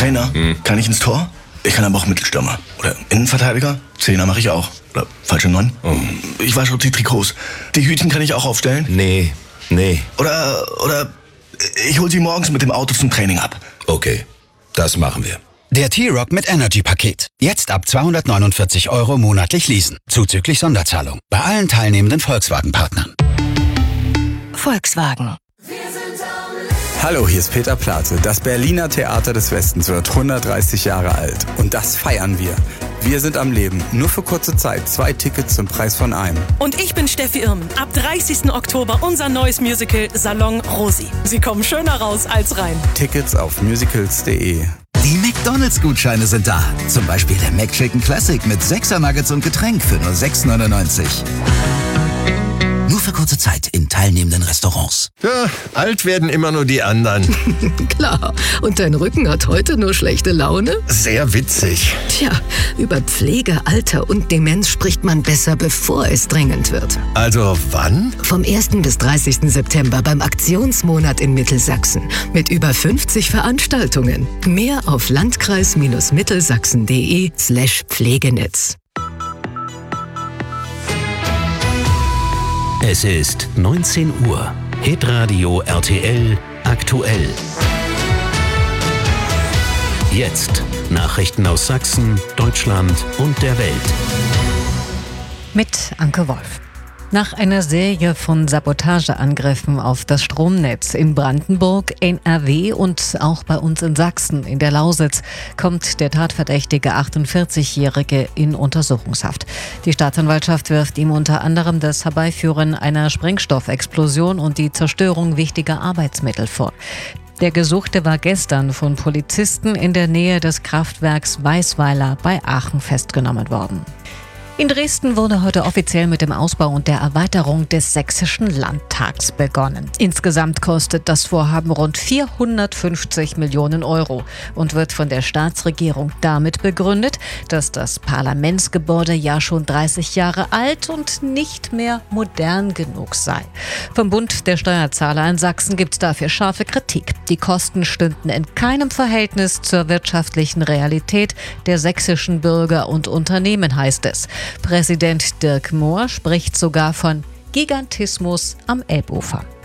Trainer, kann ich ins Tor? Ich kann aber auch Mittelstürmer. Oder Innenverteidiger? Zehner mache ich auch. Oder falsche 9. Ich wasche auch die Trikots. Die Hütchen kann ich auch aufstellen? Nee. Oder ich hol sie morgens mit dem Auto zum Training ab. Okay, das machen wir. Der T-Rock mit Energy-Paket. Jetzt ab 249 € monatlich leasen. Zuzüglich Sonderzahlung. Bei allen teilnehmenden Volkswagen-Partnern. Volkswagen. Hallo, hier ist Peter Plate. Das Berliner Theater des Westens wird 130 Jahre alt. Und das feiern wir. Wir sind am Leben. Nur für kurze Zeit. 2 Tickets zum Preis von einem. Und ich bin Steffi Irmen. Ab 30. Oktober unser neues Musical Salon Rosi. Sie kommen schöner raus als rein. Tickets auf musicals.de. Die McDonald's-Gutscheine sind da. Zum Beispiel der McChicken Classic mit 6er Nuggets und Getränk für nur 6,99 €. Nur für kurze Zeit in teilnehmenden Restaurants. Ja, alt werden immer nur die anderen. Klar. Und dein Rücken hat heute nur schlechte Laune? Sehr witzig. Tja, über Pflege, Alter und Demenz spricht man besser, bevor es dringend wird. Also wann? Vom 1. bis 30. September beim Aktionsmonat in Mittelsachsen. Mit über 50 Veranstaltungen. Mehr auf landkreis-mittelsachsen.de/Pflegenetz. Es ist 19 Uhr. Hitradio RTL aktuell. Jetzt Nachrichten aus Sachsen, Deutschland und der Welt. Mit Anke Wolf. Nach einer Serie von Sabotageangriffen auf das Stromnetz in Brandenburg, NRW und auch bei uns in Sachsen in der Lausitz kommt der tatverdächtige 48-Jährige in Untersuchungshaft. Die Staatsanwaltschaft wirft ihm unter anderem das Herbeiführen einer Sprengstoffexplosion und die Zerstörung wichtiger Arbeitsmittel vor. Der Gesuchte war gestern von Polizisten in der Nähe des Kraftwerks Weißweiler bei Aachen festgenommen worden. In Dresden wurde heute offiziell mit dem Ausbau und der Erweiterung des Sächsischen Landtags begonnen. Insgesamt kostet das Vorhaben rund 450 Millionen € und wird von der Staatsregierung damit begründet, dass das Parlamentsgebäude ja schon 30 Jahre alt und nicht mehr modern genug sei. Vom Bund der Steuerzahler in Sachsen gibt es dafür scharfe Kritik. Die Kosten stünden in keinem Verhältnis zur wirtschaftlichen Realität der sächsischen Bürger und Unternehmen, heißt es. Präsident Dirk Mohr spricht sogar von Gigantismus am Elbufer.